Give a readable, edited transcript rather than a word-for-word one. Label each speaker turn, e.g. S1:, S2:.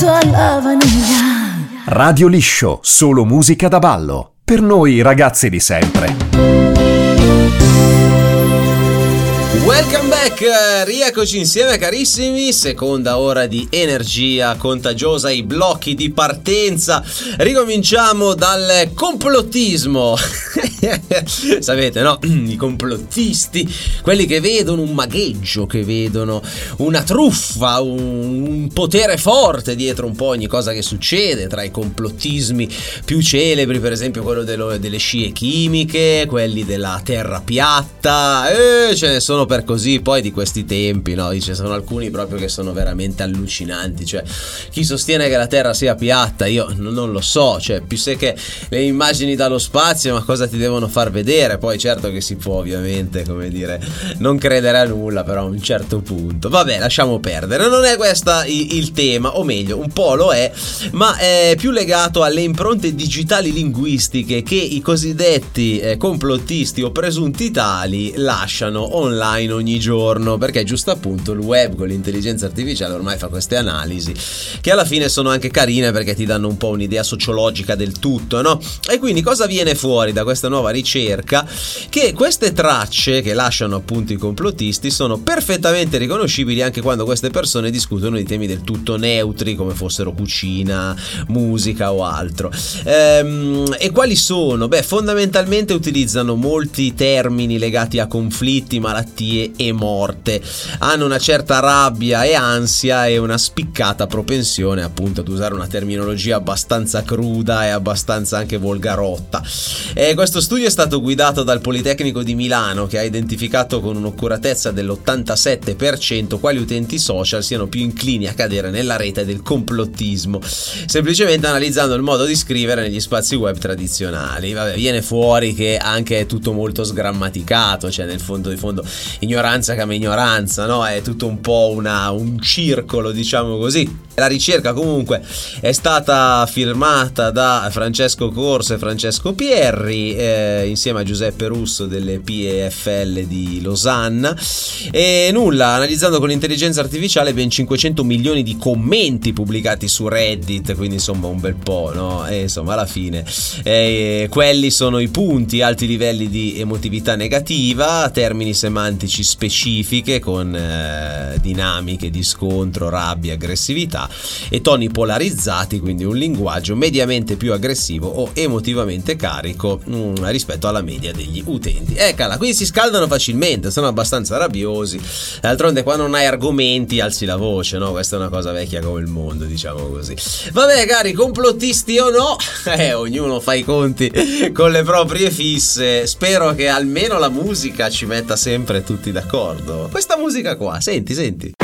S1: alla vaniglia.
S2: Radio Liscio, solo musica da ballo. Per noi ragazzi di sempre.
S3: Welcome back, rieccoci insieme carissimi, seconda ora di energia contagiosa, i blocchi di partenza. Ricominciamo dal complottismo. Sapete, no? I complottisti, quelli che vedono un magheggio, che vedono una truffa, un potere forte dietro un po' ogni cosa che succede. Tra i complottismi più celebri, per esempio quello delle scie chimiche, quelli della terra piatta, ce ne sono per così poi di questi tempi, no? Dice, sono alcuni proprio che sono veramente allucinanti. Cioè, chi sostiene che la terra sia piatta, io non lo so, cioè, più se che le immagini dallo spazio, ma cosa ti devono far vedere? Poi certo che si può ovviamente, come dire, non credere a nulla, però a un certo punto, vabbè, lasciamo perdere. Non è questo il tema, o meglio, un po' lo è, ma è più legato alle impronte digitali linguistiche che i cosiddetti complottisti o presunti tali lasciano online ogni giorno, perché giusto appunto il web con l'intelligenza artificiale ormai fa queste analisi che alla fine sono anche carine, perché ti danno un po' un'idea sociologica del tutto, no? E quindi cosa viene fuori da questa nuova ricerca? Che queste tracce che lasciano appunto i complottisti sono perfettamente riconoscibili anche quando queste persone discutono di temi del tutto neutri, come fossero cucina, musica o altro. E quali sono? Beh, fondamentalmente utilizzano molti termini legati a conflitti, malattie e morte, hanno una certa rabbia e ansia e una spiccata propensione appunto ad usare una terminologia abbastanza cruda e abbastanza anche volgarotta. Questo studio è stato guidato dal Politecnico di Milano, che ha identificato con un'accuratezza dell'87% quali utenti social siano più inclini a cadere nella rete del complottismo, semplicemente analizzando il modo di scrivere negli spazi web tradizionali. Vabbè, viene fuori che anche è tutto molto sgrammaticato, cioè nel fondo di fondo ignoranza come ignoranza, no? È tutto un po' un circolo, diciamo così. La ricerca comunque è stata firmata da Francesco Corso e Francesco Pierri, insieme a Giuseppe Russo delle PEFL di Losanna, e analizzando con l'intelligenza artificiale ben 500 milioni di commenti pubblicati su Reddit, quindi insomma un bel po', no? E insomma alla fine quelli sono i punti: alti livelli di emotività negativa, termini semantici specifiche con dinamiche di scontro, rabbia, aggressività e toni polarizzati, quindi un linguaggio mediamente più aggressivo o emotivamente carico rispetto alla media degli utenti. Eccola, quindi si scaldano facilmente, sono abbastanza rabbiosi. D'altronde quando non hai argomenti alzi la voce, no? Questa è una cosa vecchia come il mondo, diciamo così. Vabbè cari, complottisti o no, ognuno fa i conti con le proprie fisse. Spero che almeno la musica ci metta sempre tutti d'accordo. Questa musica qua, senti